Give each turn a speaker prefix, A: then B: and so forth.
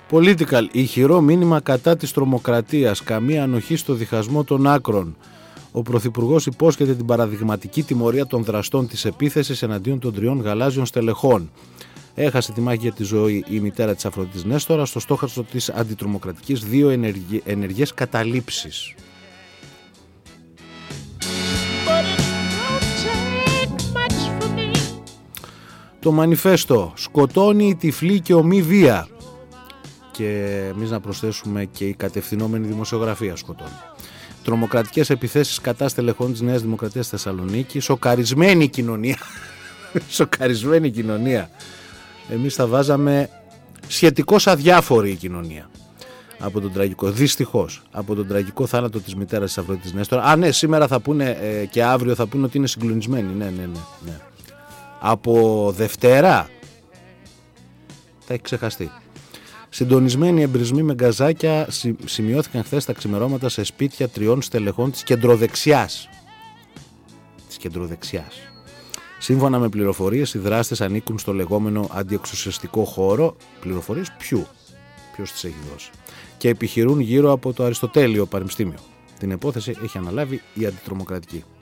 A: Political, ηχηρό μήνυμα κατά της τρομοκρατίας, καμία ανοχή στο διχασμό των άκρων. Ο Πρωθυπουργός υπόσχεται την παραδειγματική τιμωρία των δραστών της επίθεσης εναντίον των 3 γαλάζιων στελεχών. Έχασε τη μάχη για τη ζωή η μητέρα της Αφροδίτης Νέστορα στο στόχαστρο της αντιτρομοκρατικής 2 ενεργές καταλήψεις. Το μανιφέστο σκοτώνει η τυφλή και ομή βία. Και εμείς να προσθέσουμε και η κατευθυνόμενη δημοσιογραφία σκοτώνει. Τρομοκρατικές επιθέσεις κατά στελεχών της Νέας Δημοκρατίας στη Θεσσαλονίκη. Σοκαρισμένη κοινωνία. Σοκαρισμένη κοινωνία. Εμείς θα βάζαμε σχετικώς αδιάφορη η κοινωνία. Από τον τραγικό, δυστυχώς, από τον τραγικό θάνατο της μητέρας της Αφροδίτης Νέστορα. Ναι, σήμερα θα πούνε και αύριο θα πούνε ότι είναι συγκλονισμένοι. Ναι. Από Δευτέρα θα έχει ξεχαστεί. Συντονισμένοι εμπρισμοί με γκαζάκια σημειώθηκαν χθες τα ξημερώματα σε σπίτια 3 στελεχών της κεντροδεξιάς. Σύμφωνα με πληροφορίες, οι δράστες ανήκουν στο λεγόμενο αντιεξουσιαστικό χώρο. Πληροφορίες ποιου? Ποιος τις έχει δώσει? Και επιχειρούν γύρω από το Αριστοτέλειο Πανεπιστήμιο. Την υπόθεση έχει αναλάβει η αντιτρομοκρατική.